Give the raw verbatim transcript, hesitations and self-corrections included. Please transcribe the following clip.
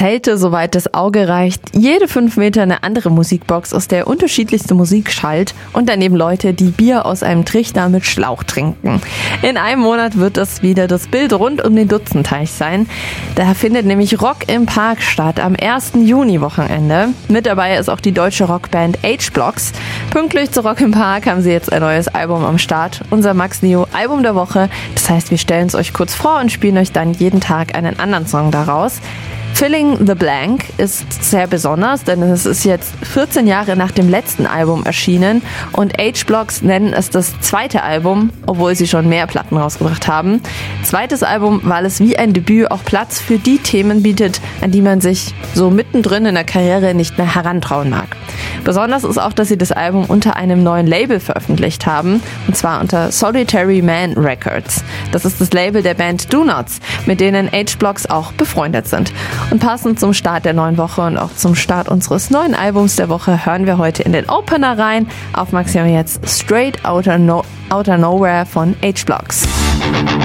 Zelte, soweit das Auge reicht, jede fünf Meter eine andere Musikbox, aus der unterschiedlichste Musik schallt und daneben Leute, die Bier aus einem Trichter mit Schlauch trinken. In einem Monat wird das wieder das Bild rund um den Dutzendteich sein. Da findet nämlich Rock im Park statt am ersten Juni-Wochenende. Mit dabei ist auch die deutsche Rockband H-Blocks. Pünktlich zu Rock im Park haben sie jetzt ein neues Album am Start. Unser Max Neo Album der Woche. Das heißt, wir stellen es euch kurz vor und spielen euch dann jeden Tag einen anderen Song daraus. Filling the Blank ist sehr besonders, denn es ist jetzt vierzehn Jahre nach dem letzten Album erschienen und H-Blocks nennen es das zweite Album, obwohl sie schon mehr Platten rausgebracht haben. Zweites Album, weil es wie ein Debüt auch Platz für die Themen bietet, an die man sich so mittendrin in der Karriere nicht mehr herantrauen mag. Besonders ist auch, dass sie das Album unter einem neuen Label veröffentlicht haben, und zwar unter Solitary Man Records. Das ist das Label der Band Do Nots, mit denen H-Blocks auch befreundet sind. Und passend zum Start der neuen Woche und auch zum Start unseres neuen Albums der Woche hören wir heute in den Opener rein. Auf Maximum jetzt Straight Outta, no- Outta Nowhere von H-Blocks.